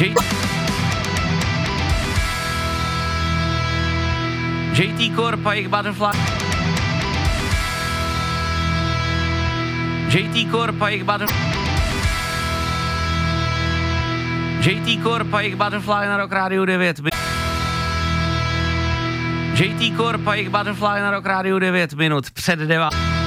JT Corp a jejich Butterfly. JT Corp a jejich Butterfly. JT Corp a jejich Butterfly na Rock Radio 9. JT Corp a jejich Butterfly na Rock Radio 9 minut před 9.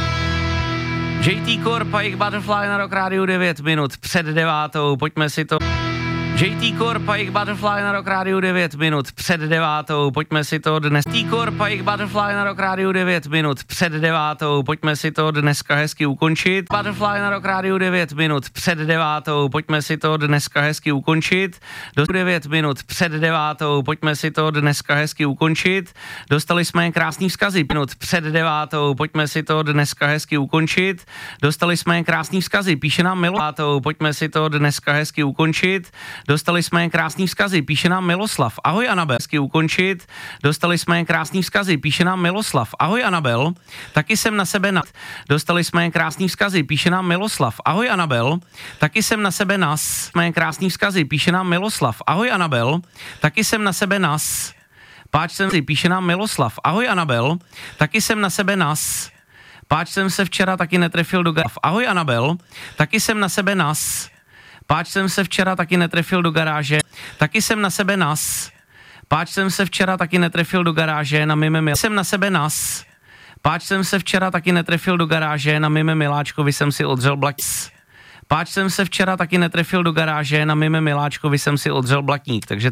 JT Corp a jejich Butterfly na Rock Radio 9 minut před 9. Pojďme si to. JT Corp a jejich Butterfly na Rock Radio 9 minut před 9. Pojďme si to dnes. JT Corp a jejich Butterfly na Rock Radio 9 minut před 9. Pojďme si to dneska hezky ukončit. Butterfly na Rock Radio 9 minut před 9. Pojďme si to dneska hezky ukončit. Do 9 minut před 9. Pojďme si to dneska hezky ukončit. Dostali jsme krásný vzkazy. Minut před 9. Pojďme si to dneska hezky ukončit. Dostali jsme krásný vzkazy. Píše nám Miloslav. Pojďme si to dneska hezky ukončit. Dostali jsme krásný vzkazy, píše nám Miloslav. Ahoj Anabel, hezky ukončit. Dostali jsme krásný vzkazy, píše nám Miloslav. Ahoj Anabel, taky jsem na sebe Dostali jsme krásný vzkazy, píše nám Miloslav. Ahoj Anabel, taky jsem na sebe Jsme krásný vzkazy, píše nám Miloslav. Ahoj Anabel, taky jsem na sebe Páč jsem si, píše nám Miloslav. Ahoj Anabel, taky jsem na sebe Páč jsem se včera taky netrefil do garáže. Ahoj Anabel, taky jsem na sebe Páč jsem se včera taky netrefil do garáže, taky jsem na sebe Páč jsem se včera taky netrefil do garáže na mime jsem na sebe Páč jsem se včera taky netrefil do garáže na mime Miláčkovi jsem si odřel Páč jsem se včera taky netrefil do garáže na mime Miláčkovi jsem si odřel blatník, takže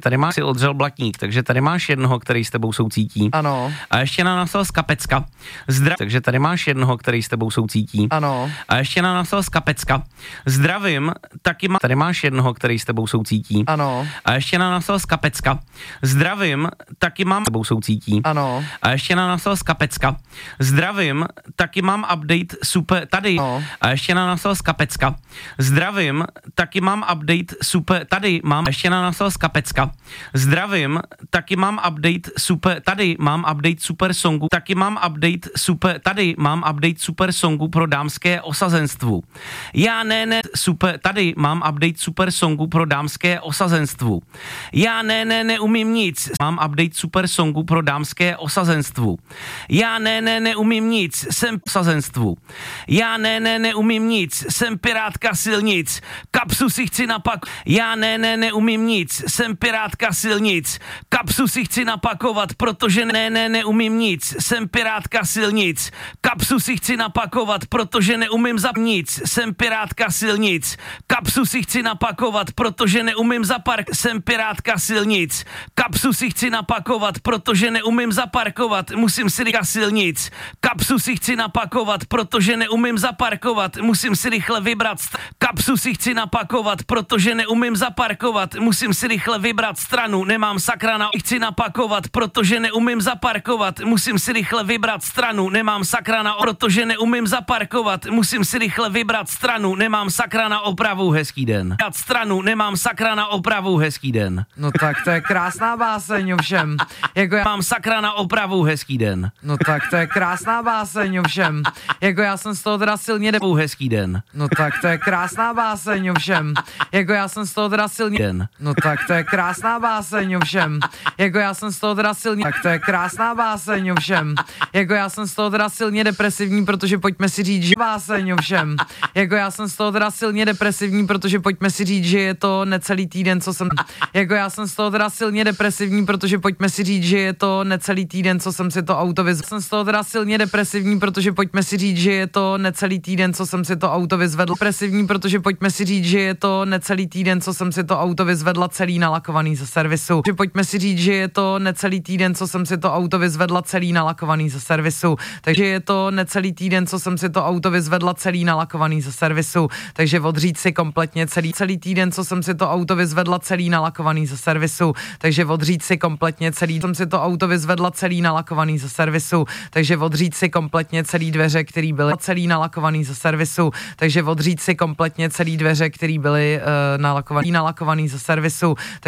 tady máš jednoho, který s tebou soucítí. Ano. A ještě nám napsal z Kapecka. Takže tady máš jednoho, který s tebou soucítí. Ano. A ještě nám napsal z Kapecka. Zdravím, tady máš jednoho, který s tebou soucítí. Ano. A ještě nám napsal z Kapecka. Zdravím, taky mám s tebou soucítí. Ano. A ještě nám napsal z Kapecka. Zdravím, taky mám update super tady. Ano. A ještě nám napsal z Kapecka. Zdravím, taky mám update super, tady mám, ještě nám napsal z Kapecka. Zdravím, taky mám update super, tady mám update super songu, taky mám update super, tady mám update super songu pro dámské osazenstvu. Já ne, super, tady mám update super songu pro dámské osazenstvu. Já neumím nic, mám update super songu pro dámské osazenstvu. Já neumím nic, jsem osazenstvu. Já neumím nic, jsem pirátka silnic, kapsu si chci Já neumím nic, jsem pirátka silnic, kapsu si chci napakovat, protože neumím nic, jsem pirátka silnic, kapsu si chci napakovat, protože neumím nic, jsem pirátka silnic, kapsu si chci napakovat, protože neumím jsem pirátka silnic, kapsu si chci napakovat, protože neumím zaparkovat, musím si rychle silnic, kapsu si chci napakovat, protože neumím zaparkovat, musím si rychle vybrat kapsu si chci napakovat, protože neumím zaparkovat, musím si rychle vybrat stranu, nemám sakra na chci napakovat, protože neumím zaparkovat, musím si rychle vybrat stranu, nemám sakra na protože neumím zaparkovat, musím si rychle vybrat stranu, nemám sakra na opravu, hezký den. Stranu, nemám sakra na opravu, hezký den. No tak to je krásná báseň ovšem. Jako já mám sakra na opravu, hezký den. No tak to je krásná báseň ovšem. Jako já jsem z toho teda silně hezký den. No tak to je krásná báseň ovšem. Jako já jsem z toho teda silně No tak to je krásná báseň ovšem. Jako já jsem z toho teda silně Tak to je krásná báseň ovšem. Jako já jsem z toho teda silně depresivní, protože pojďme si říct, že báseň ovšem. Jako já jsem z toho teda silně depresivní, protože pojďme si říct, že je to necelý týden, co jsem Jako já jsem z toho teda silně depresivní, protože pojďme si říct, že je to necelý týden, co jsem si to auto vyzvedl. Jsem z toho teda silně depresivní, protože pojďme si říct, že je to necelý týden, co jsem si to auto vyzvedl. Depresivní, protože pojďme si říct, že je to necelý týden, co jsem si to auto vyzvedla celý nalakovaný ze servisu. Že pojďme si říct, že je to necelý týden, co jsem si to auto vyzvedla celý nalakovaný ze servisu. Takže je to necelý týden, co jsem si to auto vyzvedla celý nalakovaný ze servisu. Takže odříct si kompletně celý týden, co jsem si to auto vyzvedla celý nalakovaný ze servisu. Takže odříct si kompletně jsem si to auto vyzvedla celý nalakovaný ze servisu. Takže odříct si kompletně celý dveře, který byly celý nalakovaný ze servisu. Takže odříct si kompletně celý dveře, který byly nalakovaný ze servisu.